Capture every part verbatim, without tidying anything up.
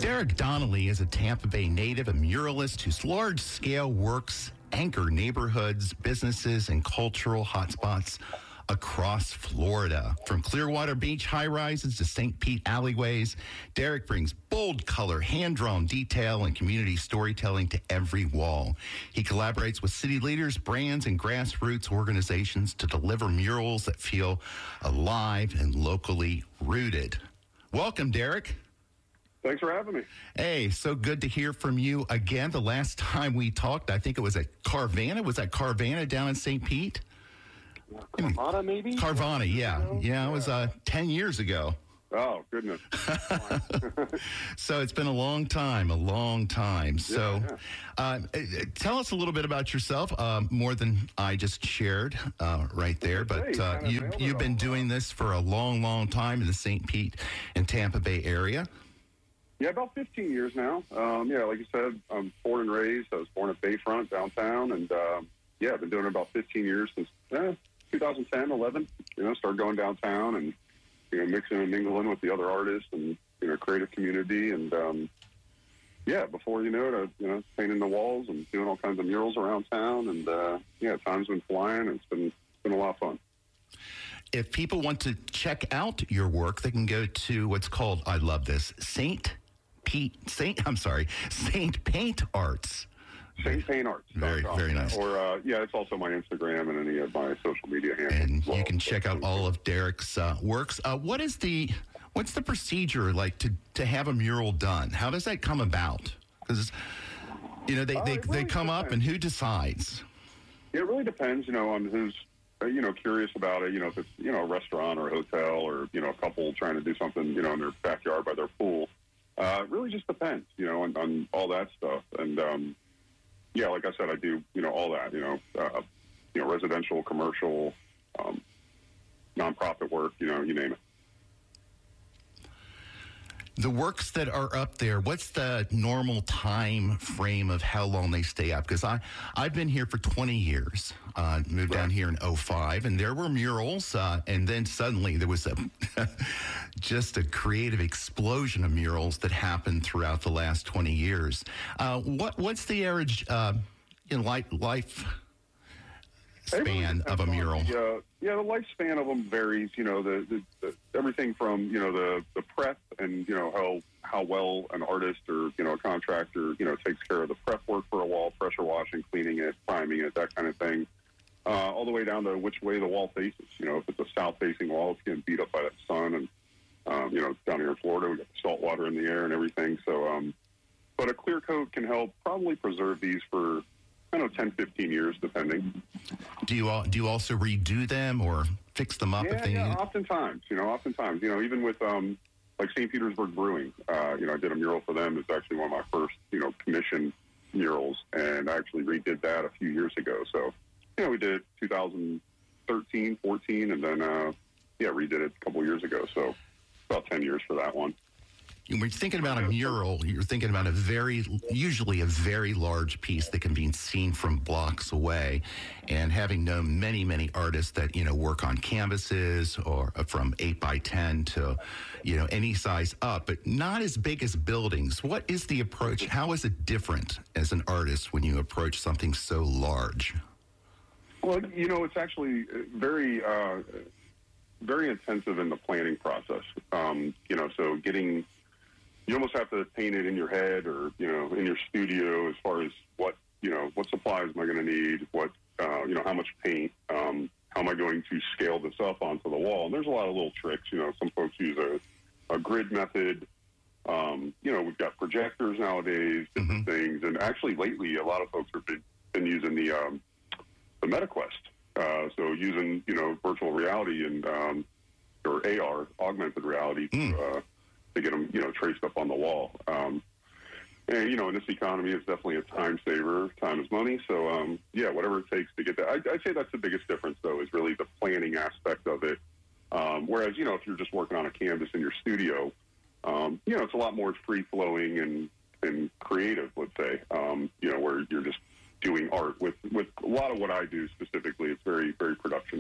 Derek Donnelly is a Tampa Bay native, a muralist whose large-scale works anchor neighborhoods, businesses, and cultural hotspots across Florida. From Clearwater Beach high-rises to Saint Pete alleyways, Derek brings bold color, hand-drawn detail, and community storytelling to every wall. He collaborates with city leaders, brands, and grassroots organizations to deliver murals that feel alive and locally rooted. Welcome, Derek. Thanks for having me. Hey, so good to hear from you again. The last time we talked, I think it was at Carvana. Was that Carvana down in Saint Pete? Carvana, maybe? Carvana, yeah. Yeah, it was uh, ten years ago. Oh, goodness. So it's been a long time, a long time. So yeah, yeah. Uh, tell us a little bit about yourself, uh, more than I just shared uh, right there. But Hey, uh, kinda you, nailed it you've been all. doing this for a long, long time in the Saint Pete and Tampa Bay area. Yeah, about fifteen years now. Um, yeah, like you said, I'm born and raised. I was born at Bayfront downtown. And, um, yeah, I've been doing it about fifteen years since eh, twenty ten, eleven. You know, started going downtown and, you know, mixing and mingling with the other artists and, you know, creative community. And, um, yeah, before you know it, I was, you know, painting the walls and doing all kinds of murals around town. And, uh, yeah, time's been flying. And it's been, it's been a lot of fun. If people want to check out your work, they can go to what's called, I love this, Saint Pete, Saint, I'm sorry, Saint Paint Arts. Saint Paint Arts. Very, very nice. Or, uh, yeah, it's also my Instagram and any of my social media handles. And as well. you can check out all of Derek's uh, works. Uh, what is the, what's the procedure like to, to have a mural done? How does that come about? Because, you know, they, Uh, they, it they really come up and who decides? It really depends, you know, on who's, uh, you know, curious about it. You know, if it's, you know, a restaurant or a hotel or, you know, a couple trying to do something, you know, in their backyard by their pool. Uh, it really just depends, you know, on, on all that stuff. And, um, yeah, like I said, I do, you know, all that, you know, uh, you know, residential, commercial, um, nonprofit work, you know, you name it. The works that are up there, what's the normal time frame of how long they stay up? Because I, I've been here for twenty years, uh, moved down here in oh five, and there were murals, uh, and then suddenly there was a just a creative explosion of murals that happened throughout the last twenty years. Uh, what What's the average uh, in life, life span of a mural? Yeah, yeah, the lifespan of them varies. You know, the, the, the everything from you know the the prep and you know how how well an artist or you know a contractor you know takes care of the prep work for a wall, pressure washing, cleaning it, priming it, that kind of thing, uh, all the way down to which way the wall faces. You know, if it's a south facing wall, it's getting beat up by the sun, and um, you know down here in Florida, we got salt water in the air and everything. So, um, but a clear coat can help probably preserve these for I don't know, ten, fifteen years, depending. Do you all, do you also redo them or fix them up Yeah, if they yeah, need? oftentimes, you know, oftentimes, you know, even with, um, like Saint Petersburg Brewing, uh, you know, I did a mural for them. It's actually one of my first, you know, commission murals, and I actually redid that a few years ago. So, you know, we did it two thousand thirteen, fourteen, and then, uh, yeah, redid it a couple years ago. So, about ten years for that one. When you're thinking about a mural, you're thinking about a very, usually a very large piece that can be seen from blocks away. And having known many, many artists that, you know, work on canvases or from eight by ten to, you know, any size up, but not as big as buildings. What is the approach? How is it different as an artist when you approach something so large? Well, you know, it's actually very, uh, very intensive in the planning process. Um, you know, so getting... You almost have to paint it in your head or, you know, in your studio as far as what, you know, what supplies am I going to need, what, uh, you know, how much paint, um, how am I going to scale this up onto the wall? And there's a lot of little tricks. You know, some folks use a, a grid method. Um, you know, we've got projectors nowadays, different mm-hmm. things. And actually lately, a lot of folks have been, been using the, um, the MetaQuest. Uh, so using, you know, virtual reality and, um, or A R, augmented reality to, mm. uh, to get them, you know, traced up on the wall. Um, and, you know, in this economy, it's definitely a time saver. Time is money. So, um, yeah, whatever it takes to get that. I, I'd say that's the biggest difference, though, is really the planning aspect of it. Um, whereas, you know, if you're just working on a canvas in your studio, um, you know, it's a lot more free-flowing and, and creative, let's say, um, you know, where you're just doing art. With, with a lot of what I do specifically, it's very, very production-based.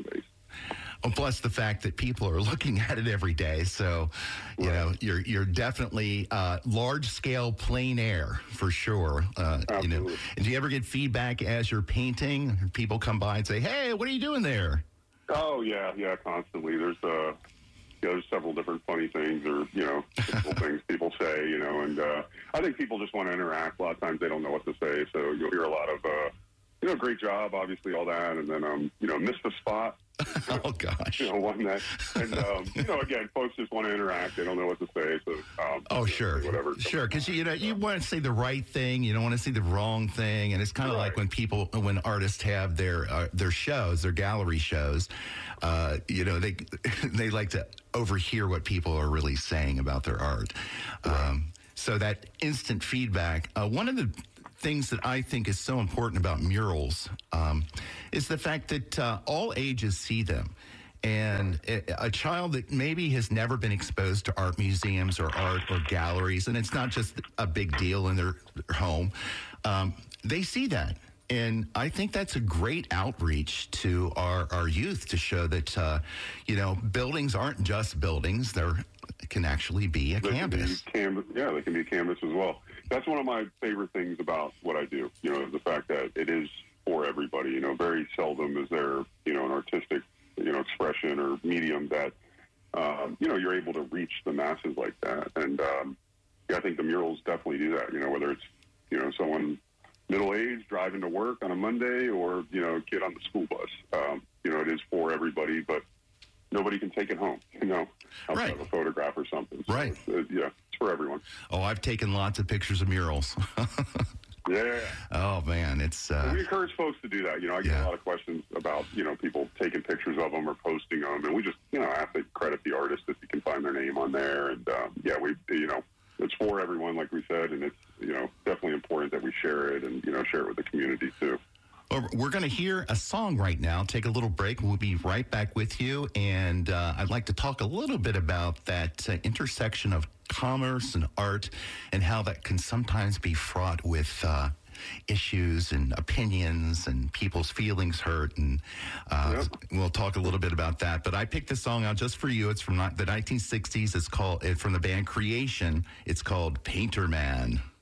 Well, plus the fact that people are looking at it every day. So, you right. know, you're you're definitely uh, large scale plein air for sure. Uh, you know, and do you ever get feedback as you're painting? People come by and say, "Hey, what are you doing there?" Oh yeah, yeah, constantly. There's uh, you know, there's several different funny things or you know, simple things people say. You know, and uh, I think people just want to interact. A lot of times they don't know what to say, so you'll hear a lot of, uh, you know, great job, obviously, all that, and then um, you know, missed the spot. Oh gosh! You know, one that, and um, you know, again, folks just want to interact. They don't know what to say, so um, oh sure, whatever, sure, because you know you want to say the right thing, you don't want to say the wrong thing, and it's kind of right. like when people, when artists have their uh, their shows, their gallery shows, uh, you know, they they like to overhear what people are really saying about their art. Right. Um, so that instant feedback, uh, one of the things that I think is so important about murals um, is the fact that uh, all ages see them. And a, a child that maybe has never been exposed to art museums or art or galleries, and it's not just a big deal in their, their home, um, they see that. And I think that's a great outreach to our, our youth to show that, uh, you know, buildings aren't just buildings. They can actually be a they campus. Can be canvas. Yeah, they can be a canvas as well. That's one of my favorite things about what I do, you know, the fact that it is for everybody. You know, very seldom is there, you know, an artistic, you know, expression or medium that, um, you know, you're able to reach the masses like that. And um, yeah, I think the murals definitely do that, you know, whether it's, you know, someone middle-aged driving to work on a Monday or, you know, a kid on the school bus. Um, you know, it is for everybody, but nobody can take it home, you know, outside right. of a photograph or something. So right. It's, uh, yeah, it's for everyone. Oh, I've taken lots of pictures of murals. Yeah. Oh, man, it's... Uh, we encourage folks to do that. You know, I get yeah. a lot of questions about, you know, people taking pictures of them or posting them, and we just, you know, ask to credit the artist if you can find their name on there. And, um, yeah, we, you know, it's for everyone, like we said, and it's, you know, definitely important that we share it and, you know, share it with the community, too. Well, we're going to hear a song right now. Take a little break. We'll be right back with you. And uh, I'd like to talk a little bit about that uh, intersection of commerce and art and how that can sometimes be fraught with uh, issues and opinions and people's feelings hurt. And uh, yep. we'll talk a little bit about that. But I picked this song out just for you. It's from the nineteen sixties. It's called, it's from the band Creation. It's called Painter Man.